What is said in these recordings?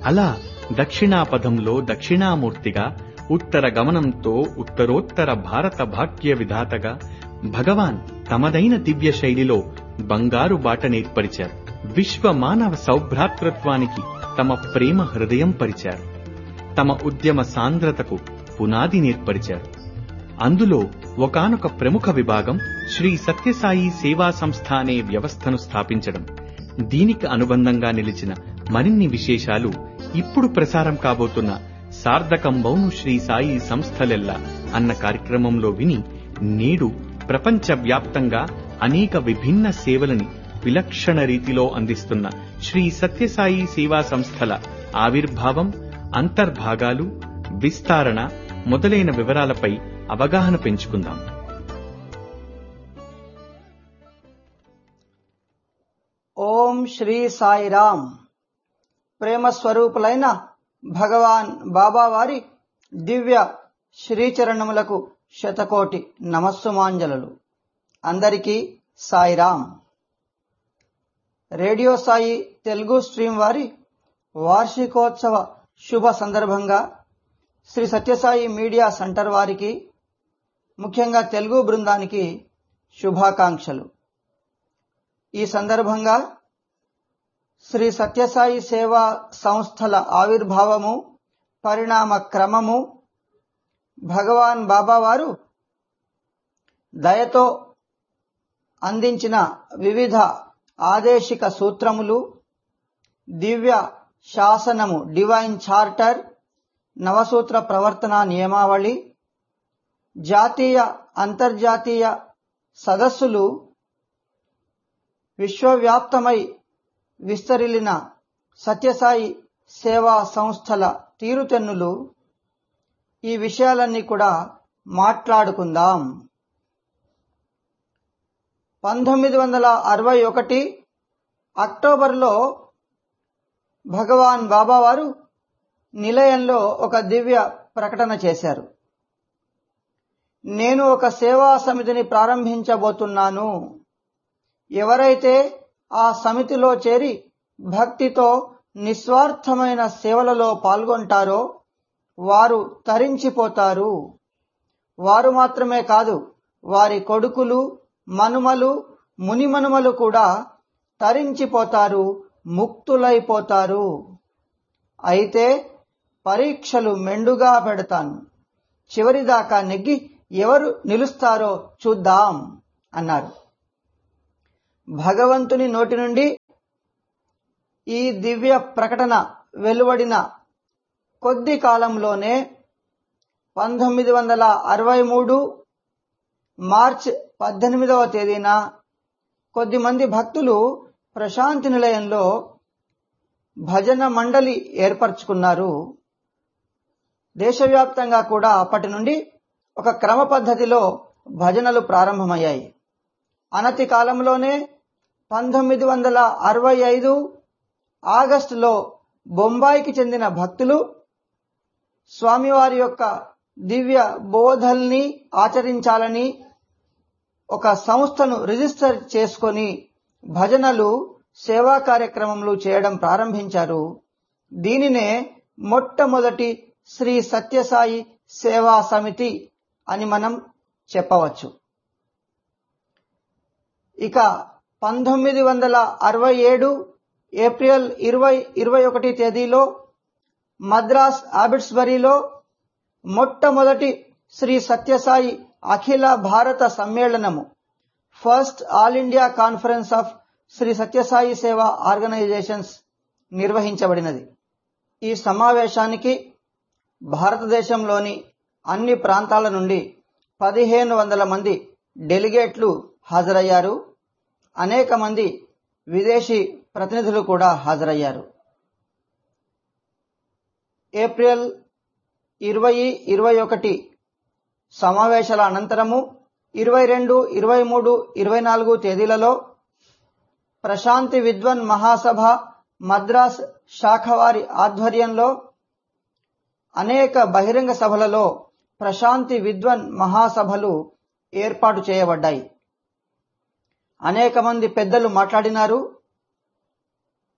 అలా దక్షిణాపథంలో దక్షిణామూర్తిగా, ఉత్తర గమనంతో ఉత్తరోత్తర భారత భాగ్య విధాతగా భగవాన్ తమదైన దివ్య శైలిలో బంగారు బాటనేర్పరిచారు. విశ్వ మానవ సౌభ్రాతృత్వానికి తమ ప్రేమ హృదయం పరిచారు. తమ ఉద్యమ సాంద్రతకు పునాది నేర్పరిచారు. అందులో ఒకానొక ప్రముఖ విభాగం శ్రీ సత్యసాయి సేవా సంస్థ అనే వ్యవస్థను స్థాపించడం. దీనికి అనుబంధంగా నిలిచిన మరిన్ని విశేషాలు ఇప్పుడు ప్రసారం కాబోతున్న సార్థకంబౌను శ్రీ సాయి సంస్థలెల్లా అన్న కార్యక్రమంలో విని, నేడు ప్రపంచవ్యాప్తంగా అనేక విభిన్న సేవలని విలక్షణ రీతిలో అందిస్తున్న శ్రీ సత్యసాయి సేవా సంస్థల ఆవిర్భావం, అంతర్భాగాలు, విస్తరణ మొదలైన వివరాలపై అవగాహన పెంచుకుందాం. ఓం శ్రీ సాయిరామ్. ప్రేమ స్వరూపులైన భగవాన్ బాబా వారి దివ్య శ్రీచరణములకు శతకోటి నమస్సుమాంజలు. అందరికీ సాయిరామ్. రేడియో సాయి తెలుగు స్ట్రీమ్ వారి వార్షికోత్సవ శుభ సందర్భంగా శ్రీ సత్యసాయి మీడియా సెంటర్ వారికి, ముఖ్యంగా తెలుగు బృందానికి శుభాకాంక్షలు. ఈ సందర్భంగా శ్రీ సత్యసాయి సేవా సంస్థల ఆవిర్భావము, పరిణామ క్రమము, భగవాన్ బాబా వారు దయతో అందించిన వివిధ ఆదేశిక సూత్రములు, దివ్య శాసనము డివైన్ చార్టర్, నవసూత్ర ప్రవర్తన నియమావళి, జాతీయ అంతర్జాతీయ సదస్సులు, విశ్వవ్యాప్తమై విస్తరిల్లిన సత్యసాయి సేవా సంస్థల తీరుతెన్నులు, ఈ విషయాలన్నీ కూడా మాట్లాడుకుందాం. 1961 అక్టోబర్లో భగవాన్ బాబా వారు నిలయంలో ఒక దివ్య ప్రకటన చేశారు. నేను ఒక సేవా సమితిని ప్రారంభించబోతున్నాను. ఎవరైతే ఆ సమితిలో చేరి భక్తితో నిస్వార్థమైన సేవలలో పాల్గొంటారో వారు తరించిపోతారు. వారు మాత్రమే కాదు, వారి కొడుకులు, మనుమలు, మునిమనుమలు కూడా తరించిపోతారు, ముక్తులైపోతారు. అయితే పరీక్షలు మెండుగా పెడతాను. చివరిదాకా నెగ్గి ఎవరు నిలుస్తారో చూద్దాం అన్నారు. భగవంతుని నోటి నుండి ఈ దివ్య ప్రకటన వెలువడిన కొద్ది కాలంలోనే 1963 మార్చి 18వ తేదీన కొద్దిమంది భక్తులు ప్రశాంతి నిలయంలో భజన మండలి ఏర్పరచుకున్నారు. దేశవ్యాప్తంగా కూడా అప్పటి నుండి ఒక క్రమ పద్ధతిలో భజనలు ప్రారంభమయ్యాయి. అనతి కాలంలోనే 1965 ఆగస్టులో బొంబాయికి చెందిన భక్తులు స్వామివారి యొక్క దివ్య బోధల్ని ఆచరించాలని ఒక సంస్థను రిజిస్టర్ చేసుకొని భజనలు, సేవా కార్యక్రమములు చేయడం ప్రారంభించారు. దీనినే మొట్టమొదటి శ్రీ సత్యసాయి సేవా సమితి అని మనం చెప్పవచ్చు. ఇక 1967 ఏప్రిల్ 21 తేదీలో మద్రాస్ ఆబిట్స్బరీలో మొట్టమొదటి శ్రీ సత్యసాయి అఖిల భారత సమ్మేళనము, first all India conference of Shri Sathya Sai సేవా ఆర్గనైజేషన్స్ నిర్వహించబడినది. ఈ సమావేశానికి భారతదేశంలోని అన్ని ప్రాంతాల నుండి 1500 మంది డెలిగేట్లు హాజరయ్యారు. అనేక మంది విదేశీ ప్రతినిధులు కూడా హాజరయ్యారు. ఏప్రిల్ 20, 21 సమావేశాల అనంతరము 22, 23, 24 తేదీలలో ప్రశాంతి విద్వన్ మహాసభ మద్రాస్ శాఖ వారి ఆధ్వర్యంలో అనేక బహిరంగ సభలలో ప్రశాంతి విద్వన్ మహాసభలు ఏర్పాటు చేయబడ్డాయి. అనేక మంది పెద్దలు మాట్లాడినారు.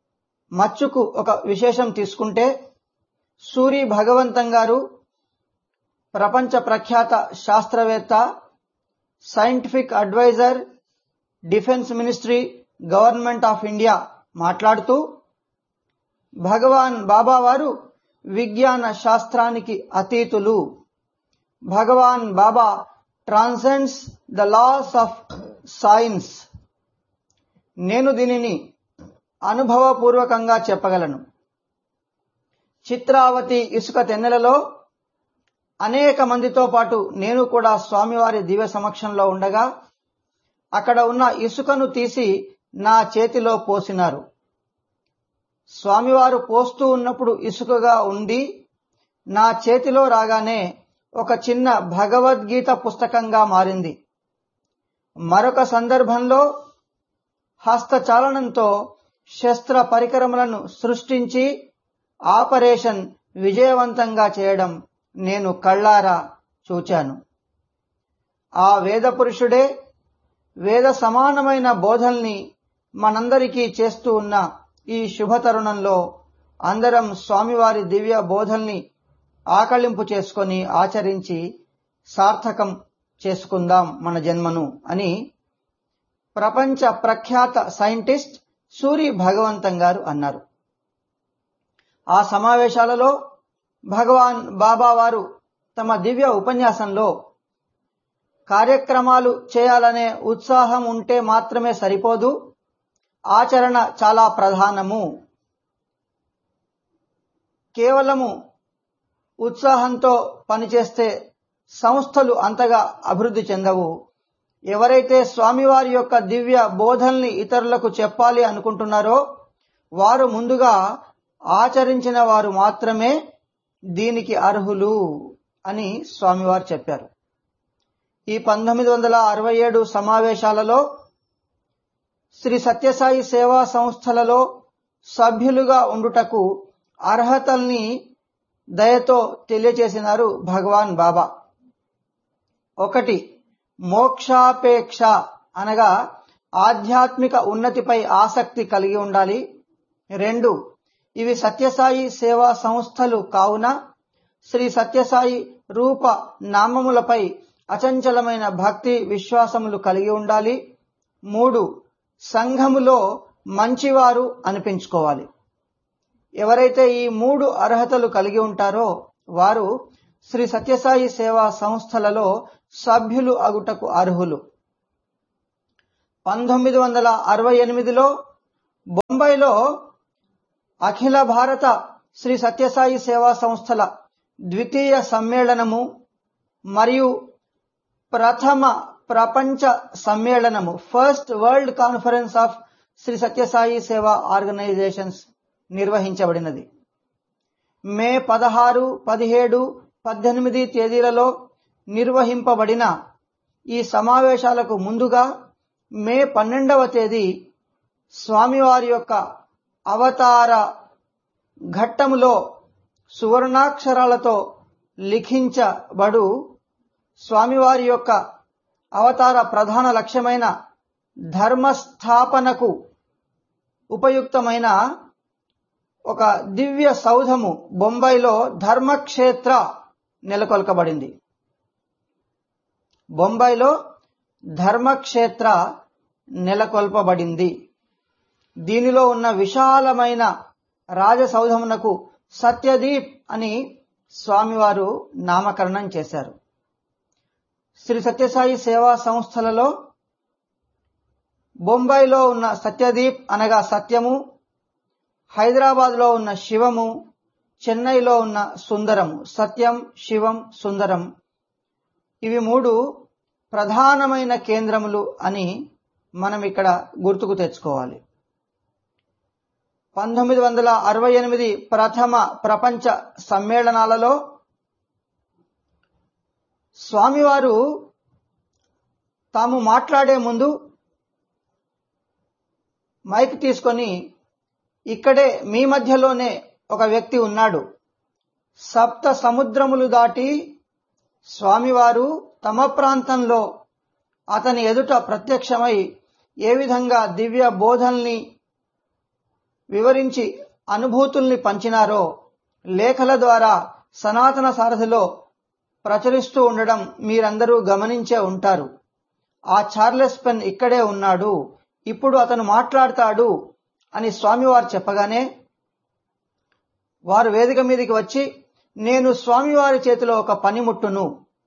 మచ్చుకు ఒక విశేషం తీసుకుంటే, సూరి భగవంతం గారు ప్రపంచ ప్రఖ్యాత శాస్త్రవేత్త, scientific adviser, defence ministry, government of India మాట్లాడుతూ, భగవాన్ బాబా వారు విజ్ఞాన శాస్త్రానికి అతీతులు. భగవాన్ బాబా transcends the loss of science. నేను దీనిని అనుభవపూర్వకంగా చెప్పగలను. చిత్రావతి ఇసుక తెన్నెలలో అనేక మందితో పాటు నేను కూడా స్వామివారి దివ్య సమక్షంలో ఉండగా అక్కడ ఉన్న ఇసుకను తీసి నా చేతిలో పోసినారు. స్వామివారు పోస్తూ ఉన్నప్పుడు ఇసుకగా ఉండి నా చేతిలో రాగానే ఒక చిన్న భగవద్గీత పుస్తకంగా మారింది. మరొక సందర్భంలో హస్తచాలనంతో శస్త్ర పరికరములను సృష్టించి ఆపరేషన్ విజయవంతంగా చేయడం నేను కళ్ళారా చూచాను. ఆ వేద పురుషుడే వేద సమానమైన బోధల్ని మనందరికీ చేస్తూ ఉన్న ఈ శుభతరుణంలో అందరం స్వామివారి దివ్య బోధల్ని ఆకళింపు చేసుకొని ఆచరించి సార్థకం చేసుకుందాం మన జన్మను అని ప్రపంచ ప్రఖ్యాత సైంటిస్ట్ సూరి భగవంతం గారు అన్నారు. ఆ సమావేశాలలో భగవాన్ బాబా వారు తమ దివ్య ఉపన్యాసంలో కార్యక్రమాలు చేయాలనే ఉత్సాహం ఉంటే మాత్రమే సరిపోదు, ఆచరణ చాలా ప్రధానము. కేవలము ఉత్సాహంతో పనిచేస్తే సంస్థలు అంతగా అభివృద్ధి చెందవు. ఎవరైతే స్వామివారి యొక్క దివ్య బోధల్ని ఇతరులకు చెప్పాలి అనుకుంటున్నారో వారు ముందుగా ఆచరించిన వారు మాత్రమే దీనికి అర్హులు అని స్వామివారు చెప్పారు. ఈ 1967 సమావేశాలలో శ్రీ సత్యసాయి సేవా సంస్థలలో సభ్యులుగా ఉండుటకు అర్హతల్ని దయతో తెలియచేసినారు భగవాన్ బాబా. 1. మోక్షాపేక్ష అనగా ఆధ్యాత్మిక ఉన్నతిపై ఆసక్తి కలిగి ఉండాలి. 2. ఇవి సత్యసాయి సేవా సంస్థలు కావున శ్రీ సత్యసాయి రూప నామములపై అచంచలమైన భక్తి విశ్వాసములు కలిగి ఉండాలి. 3. సంఘములో మంచివారు అనిపించుకోవాలి. ఎవరైతే ఈ 3 అర్హతలు కలిగి ఉంటారో వారు శ్రీ సత్యసాయి సేవా సంస్థలలో సభ్యులు అగుటకు అర్హులు. 1968లో బొంబాయిలో అఖిల భారత శ్రీ సత్యసాయి సేవా సంస్థల ద్వితీయ సమ్మేళనము మరియు ప్రథమ ప్రపంచ సమ్మేళనము first world conference of Shri Sathya Sai సేవా ఆర్గనైజేషన్స్ నిర్వహించబడినది. మే 16, 17, 18 తేదీలలో నిర్వహింపబడిన ఈ సమావేశాలకు ముందుగా మే 12వ తేదీ స్వామివారి యొక్క అవతార ఘట్టములో సువర్ణాక్షరాలతో లిఖించబడు స్వామివారి యొక్క అవతార ప్రధాన లక్ష్యమైన ధర్మస్థాపనకు ఉపయుక్తమైన ఒక దివ్య సౌధము బొంబాయిలో ధర్మక్షేత్ర నెలకొల్పబడింది. బొంబాయిలో ధర్మక్షేత్ర నెలకొల్పబడింది. దీనిలో ఉన్న విశాలమైన రాజసౌధమునకు సత్యదీప్ అని స్వామివారు నామకరణం చేశారు. శ్రీ సత్యసాయి సేవా సంస్థలలో బొంబాయిలో ఉన్న సత్యదీప్ అనగా సత్యము, హైదరాబాద్లో ఉన్న శివము, చెన్నైలో ఉన్న సుందరము, సత్యం, శివం, సుందరం, ఇవి 3 ప్రధానమైన కేంద్రములు అని మనం ఇక్కడ గుర్తుకు తెచ్చుకోవాలి. 1968 ప్రథమ ప్రపంచ సమ్మేళనాలలో స్వామివారు తాము మాట్లాడే ముందు మైక్ తీసుకొని, ఇక్కడే మీ మధ్యలోనే ఒక వ్యక్తి ఉన్నాడు, సప్త సముద్రములు దాటి స్వామివారు తమ ప్రాంతంలో అతని ఎదుట ప్రత్యక్షమై ఏ విధంగా దివ్య బోధల్ని వివరించి అనుభూతుల్ని పంచినారో లేఖల ద్వారా సనాతన సారథిలో ప్రచురిస్తూ ఉండడం మీరందరూ గమనించే ఉంటారు. ఆ చార్లెస్ పెన్ ఇక్కడే ఉన్నాడు, ఇప్పుడు అతను మాట్లాడతాడు అని స్వామివారు చెప్పగానే వారు వేదిక మీదకి వచ్చి, నేను స్వామివారి చేతిలో ఒక పనిముట్టును,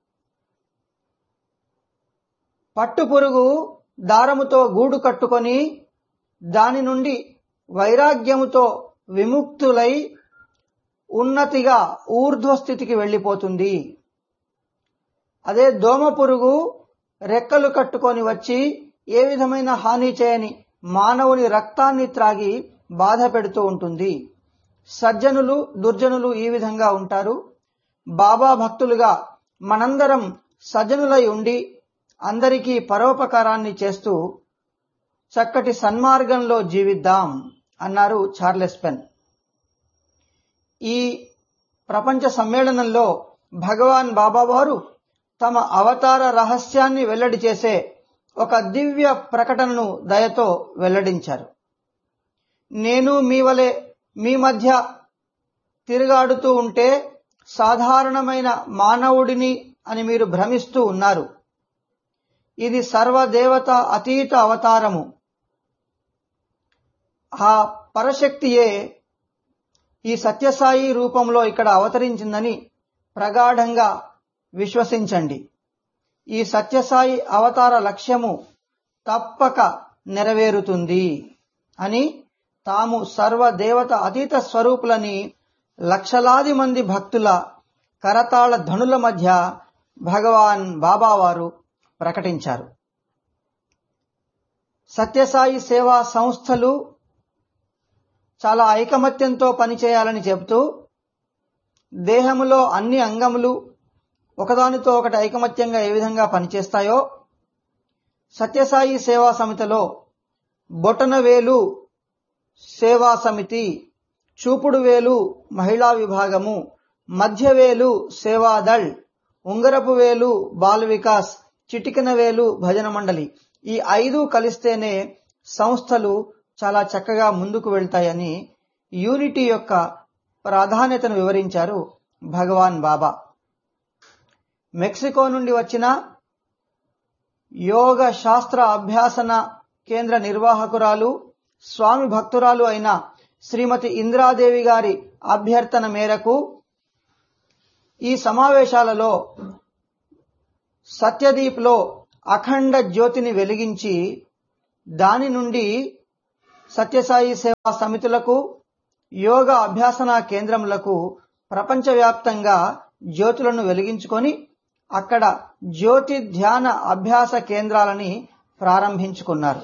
పట్టుపురుగు దారముతో గూడు కట్టుకొని దాని నుండి వైరాగ్యముతో విముక్తులై ఉన్నతిగా ఊర్ధ్వస్థితికి వెళ్లిపోతుంది. అదే దోమ పురుగు రెక్కలు కట్టుకొని వచ్చి ఏ విధమైన హాని చేయని మానవుని రక్తాన్ని త్రాగి బాధ పెడుతూ ఉంటుంది. సజ్జనులు దుర్జనులు ఈ విధంగా ఉంటారు. బాబా భక్తులుగా మనందరం సజ్జనులై ఉండి అందరికీ పరోపకారాన్ని చేస్తూ చక్కటి సన్మార్గంలో జీవిద్దాం అన్నారు చార్లెస్ పెన్. ఈ ప్రపంచ సమ్మేళనంలో భగవాన్ బాబా వారు తమ అవతార రహస్యాన్ని వెల్లడి చేసే ఒక దివ్య ప్రకటనను దయతో వెల్లడించారు. నేను మీ వలె మీ మధ్య తిరుగాడుతూ ఉంటే సాధారణమైన మానవుడిని అని మీరు భ్రమిస్తూ ఉన్నారు. ఇది సర్వదేవత అతీత అవతారము. ఆ పరశక్తియే ఈ సత్యసాయి రూపంలో ఇక్కడ అవతరించిందని ప్రగాఢంగా విశ్వసించండి. ఈ సత్యసాయి అవతార లక్ష్యము తప్పక నెరవేరుతుంది అని తాము సర్వదేవత అతీత స్వరూపులని లక్షలాది మంది భక్తుల కరతాళ ధనుల మధ్య భగవాన్ బాబావారు ప్రకటించారు. సత్యసాయి సేవా సంస్థలు చాలా ఐకమత్యంతో పనిచేయాలని చెబుతూ దేహములో అన్ని అంగములు ఒకదానితో ఒకటి ఐకమత్యంగా ఏ విధంగా పనిచేస్తాయో సత్యసాయి సేవా సమితిలో బొటనవేలు సేవా సమితి, చూపుడు వేలు మహిళా విభాగము, మధ్యవేలు సేవాదళ్, ఉంగరపు వేలు బాల వికాస్, చిటికెన వేలు భజన మండలి, ఈ 5 కలిస్తేనే సంస్థలు చాలా చక్కగా ముందుకు వెళ్తాయని యూనిటీ యొక్క ప్రాధాన్యతను వివరించారు భగవాన్ బాబా. మెక్సికో నుండి వచ్చిన యోగ శాస్త్ర అభ్యాసన కేంద్ర నిర్వాహకురాలు స్వామి భక్తురాలు అయిన శ్రీమతి ఇంద్రాదేవి గారి అభ్యర్థన మేరకు ఈ సమావేశాలలో సత్యదీప్లో అఖండ జ్యోతిని వెలిగించి దాని నుండి సత్యసాయి సేవా సమితులకు, యోగ అభ్యాసన కేంద్రములకు ప్రపంచవ్యాప్తంగా జ్యోతులను వెలిగించుకొని అక్కడ జ్యోతి ధ్యాన అభ్యాస కేంద్రాలని ప్రారంభించుకున్నారు.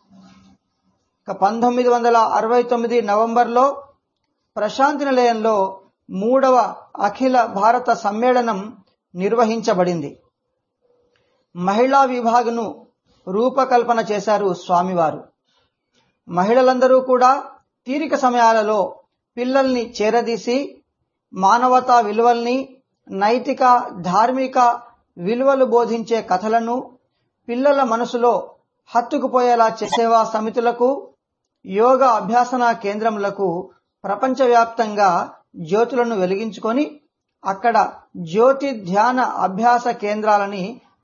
1969 నవంబర్లో ప్రశాంతి నిలయంలో 3వ అఖిల భారత సమ్మేళనం నిర్వహించబడింది. మహిళా విభాగను రూపకల్పన చేశారు స్వామివారు. మహిళలందరూ కూడా తీరిక సమయాలలో పిల్లల్ని చేరదీసి మానవతా విలువల్ని, నైతిక ధార్మిక విలువలు బోధించే కథలను పిల్లల మనసులో హత్తుకుపోయేలా చేసేవా సమితులకు, యోగ అభ్యాసన కేంద్రములకు ప్రపంచవ్యాప్తంగా జ్యోతులను వెలిగించుకొని అక్కడ జ్యోతి ధ్యాన అభ్యాస కేంద్రాలని